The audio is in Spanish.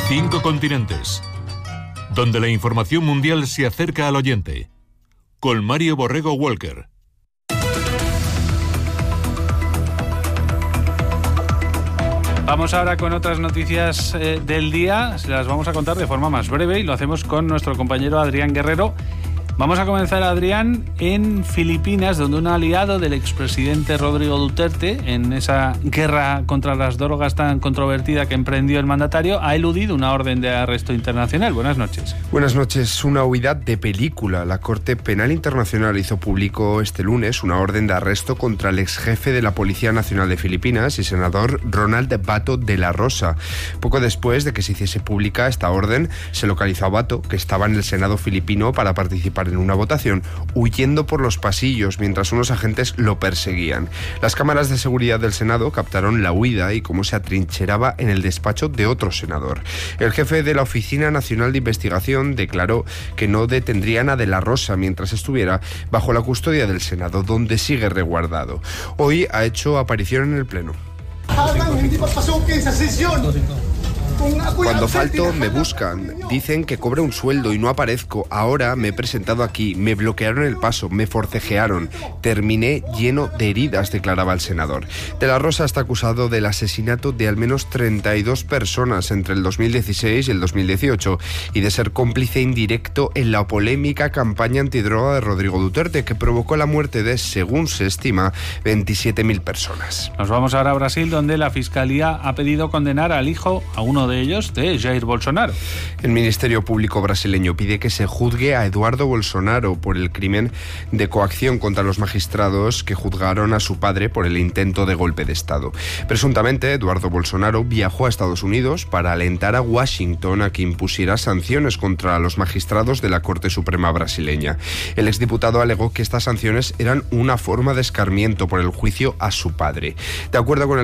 5 continentes, donde la información mundial se acerca al oyente. Con Mario Borrego Walker. Vamos ahora con otras noticias del día. Se las vamos a contar de forma más breve y lo hacemos con nuestro compañero Adrián Guerrero. Vamos a comenzar, Adrián, en Filipinas, donde un aliado del expresidente Rodrigo Duterte, en esa guerra contra las drogas tan controvertida que emprendió el mandatario, ha eludido una orden de arresto internacional. Buenas noches. Buenas noches. Una huida de película. La Corte Penal Internacional hizo público este lunes una orden de arresto contra el exjefe de la Policía Nacional de Filipinas y senador Ronald Bato de la Rosa. Poco después de que se hiciese pública esta orden, se localizó a Bato, que estaba en el Senado filipino para participar en una votación, huyendo por los pasillos mientras unos agentes lo perseguían. Las cámaras de seguridad del Senado captaron la huida y cómo se atrincheraba en el despacho de otro senador. El jefe de la Oficina Nacional de Investigación declaró que no detendrían a De la Rosa mientras estuviera bajo la custodia del Senado, donde sigue resguardado. Hoy ha hecho aparición en el Pleno. Cuando falto me buscan, dicen que cobre un sueldo y no aparezco. Ahora me he presentado aquí, me bloquearon el paso, me forcejearon, terminé lleno de heridas, declaraba el senador. De la Rosa está acusado del asesinato de al menos 32 personas entre el 2016 y el 2018 y de ser cómplice indirecto en la polémica campaña antidroga de Rodrigo Duterte, que provocó la muerte de, según se estima, 27.000 personas. Nos vamos ahora a Brasil, donde la Fiscalía ha pedido condenar al hijo, a uno de ellos, de Jair Bolsonaro. El Ministerio Público brasileño pide que se juzgue a Eduardo Bolsonaro por el crimen de coacción contra los magistrados que juzgaron a su padre por el intento de golpe de Estado. Presuntamente, Eduardo Bolsonaro viajó a Estados Unidos para alentar a Washington a que impusiera sanciones contra los magistrados de la Corte Suprema brasileña. El exdiputado alegó que estas sanciones eran una forma de escarmiento por el juicio a su padre. De acuerdo con el